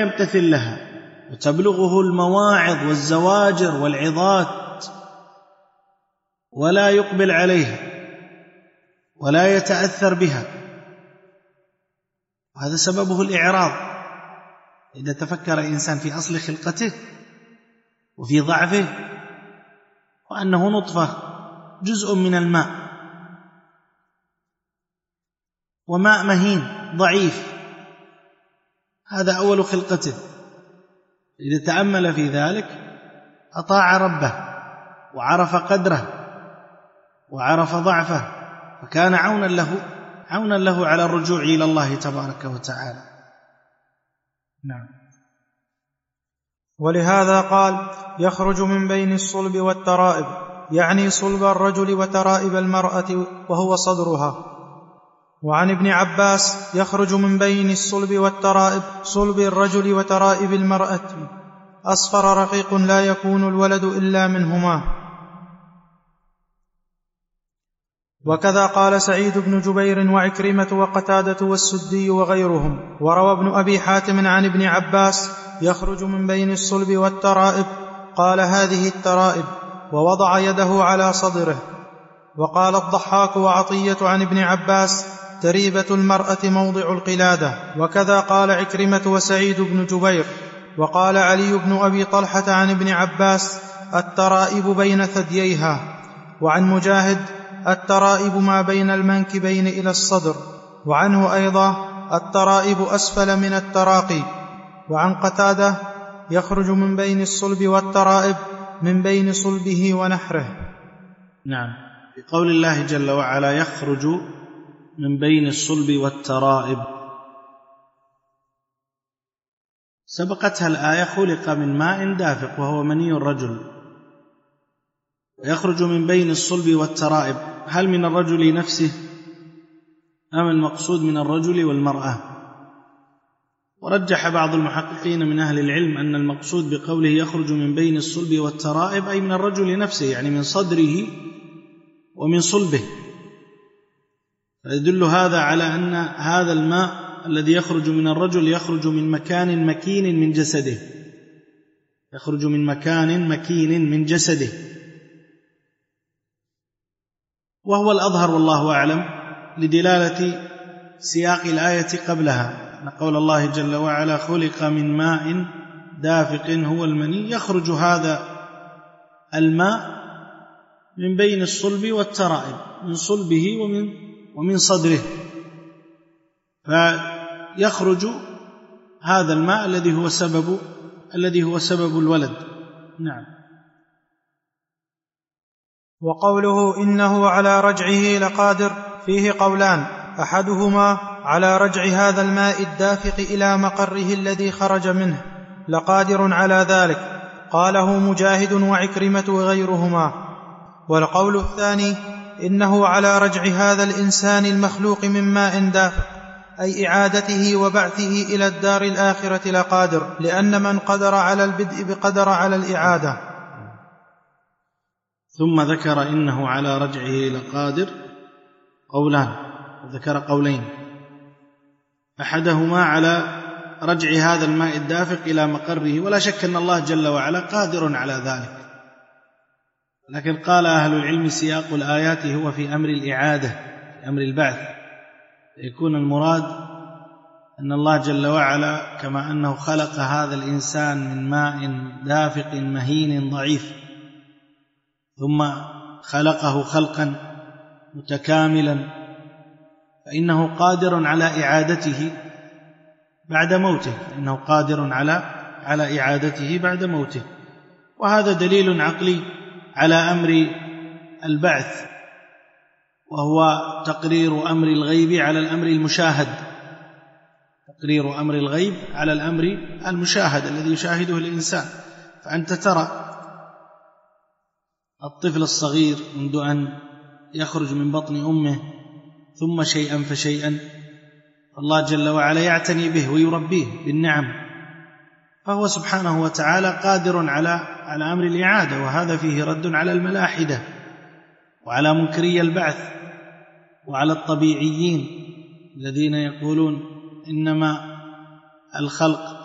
يمتثل لها وتبلغه المواعظ والزواجر والعظات ولا يقبل عليها ولا يتأثر بها، وهذا سببه الإعراض. إذا تفكر الإنسان في أصل خلقته وفي ضعفه وأنه نطفة جزء من الماء، وماء مهين ضعيف، هذا أول خلقته. إذا تأمل في ذلك أطاع ربه وعرف قدره وعرف ضعفه، فكان عونا له على الرجوع إلى الله تبارك وتعالى. نعم. ولهذا قال: يخرج من بين الصلب والترائب، يعني صلب الرجل وترائب المرأة وهو صدرها. وعن ابن عباس: يخرج من بين الصلب والترائب صلب الرجل وترائب المرأة، أصفر رقيق لا يكون الولد إلا منهما. وكذا قال سعيد بن جبير وعكرمة وقتادة والسدي وغيرهم. وروى ابن أبي حاتم عن ابن عباس: يخرج من بين الصلب والترائب، قال: هذه الترائب، ووضع يده على صدره. وقال الضحاك وعطية عن ابن عباس: تريبة المرأة موضع القلادة. وكذا قال عكرمة وسعيد بن جبير. وقال علي بن أبي طلحة عن ابن عباس: الترائب بين ثدييها. وعن مجاهد: الترائب ما بين المنكبين إلى الصدر. وعنه أيضا: الترائب أسفل من التراقي. وعن قتادة: يخرج من بين الصلب والترائب من بين صلبه ونحره. نعم. في قول الله جل وعلا: يخرج من بين الصلب والترائب، سبقتها الآية: خلق من ماء دافق وهو مني الرجل. يخرج من بين الصلب والترائب، هل من الرجل نفسه أم المقصود من الرجل والمرأة؟ ورجح بعض المحققين من أهل العلم أن المقصود بقوله يخرج من بين الصلب والترائب أي من الرجل نفسه، يعني من صدره ومن صلبه. فيدل هذا على أن هذا الماء الذي يخرج من الرجل يخرج من مكان مكين من جسده، يخرج من مكان مكين من جسده، وهو الأظهر والله أعلم لدلالة سياق الآية قبلها، أن قول الله جل وعلا: خلق من ماء دافق هو المني، يخرج هذا الماء من بين الصلب والترائب، من صلبه ومن صدره، فيخرج هذا الماء الذي هو سبب الولد. نعم. وقوله إنه على رجعه لقادر فيه قولان: أحدهما على رجع هذا الماء الدافق إلى مقره الذي خرج منه لقادر على ذلك، قاله مجاهد وعكرمة وغيرهما. والقول الثاني: إنه على رجع هذا الإنسان المخلوق من ماء دافق، أي إعادته وبعثه إلى الدار الآخرة لقادر، لأن من قدر على البدء بقدر على الإعادة. ثم ذكر إنه على رجعه لقادر قولان، ذكر قولين: أحدهما على رجع هذا الماء الدافق إلى مقره، ولا شك أن الله جل وعلا قادر على ذلك، لكن قال أهل العلم سياق الآيات هو في أمر الإعادة، في أمر البعث، يكون المراد أن الله جل وعلا كما أنه خلق هذا الإنسان من ماء دافق مهين ضعيف، ثم خلقه خلقا متكاملا، فإنه قادر على إعادته بعد موته، إنه قادر على إعادته بعد موته. وهذا دليل عقلي على أمر البعث، وهو تقرير أمر الغيب على الأمر المشاهد، تقرير أمر الغيب على الأمر المشاهد الذي يشاهده الإنسان. فأنت ترى الطفل الصغير منذ أن يخرج من بطن أمه ثم شيئا فشيئا الله جل وعلا يعتني به ويربيه بالنعم، فهو سبحانه وتعالى قادر على أمر الإعادة. وهذا فيه رد على الملاحدة وعلى منكري البعث وعلى الطبيعيين الذين يقولون إنما الخلق